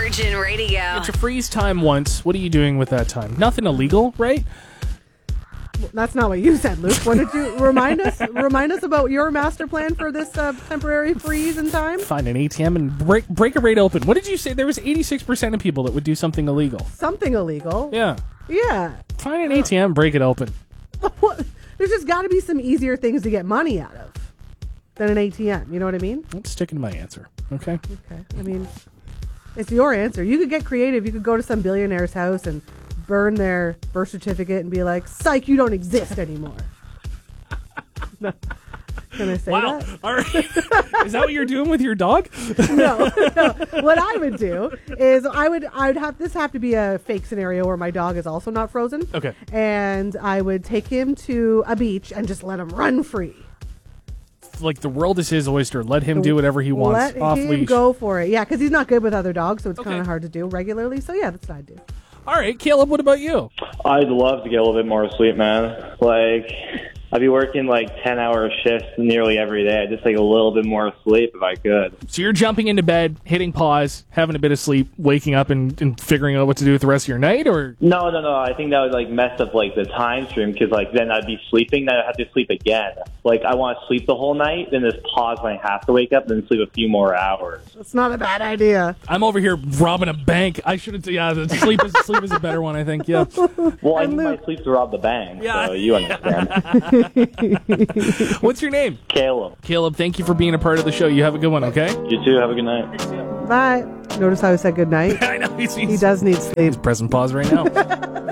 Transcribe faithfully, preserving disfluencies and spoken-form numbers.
Virgin Radio. It's your freeze time once. What are you doing with that time? Nothing illegal, right? That's not what you said, Luke. What did you remind us? Remind us about your master plan for this uh, temporary freeze in time? Find an A T M and break break it right open. What did you say? There was eighty-six percent of people that would do something illegal. Something illegal. Yeah. Yeah. Find an A T M, break it open. There's just got to be some easier things to get money out of than an A T M. You know what I mean? I'm sticking to my answer. Okay. Okay. I mean, it's your answer. You could get creative. You could go to some billionaire's house and burn their birth certificate and be like, psych, you don't exist anymore. Can I say wow. that? All right. Is that what you're doing with your dog? no, no. What I would do is I would I would have this have to be a fake scenario where my dog is also not frozen. Okay. And I would take him to a beach and just let him run free. Like the world is his oyster. Let him do whatever he wants. Let off him leash. go for it. Yeah, because he's not good with other dogs, so it's Okay. kind of hard to do regularly. So yeah, that's what I'd do. All right, Caleb, what about you? I'd love to get a little bit more sleep, man. Like, I'd be working like ten-hour shifts nearly every day. I'd just take a little bit more sleep if I could. So you're jumping into bed, hitting pause, having a bit of sleep, waking up and, and figuring out what to do with the rest of your night, or? No, no, no. I think that would like mess up like the time stream because like then I'd be sleeping, then I'd have to sleep again. Like I want to sleep the whole night, then just pause when I have to wake up, then sleep a few more hours. That's not a bad idea. I'm over here robbing a bank. I should have. Yeah, the sleep is sleep is a better one, I think. Yeah. Well, I And need my Luke- sleep to rob the bank, Yeah. so you understand. What's your name? Caleb, Caleb, thank you for being a part of the show. You have a good one, okay? you too. Have a good night. Bye. Notice how I said good night? I know he's, He does need sleep. he's pressing pause right now.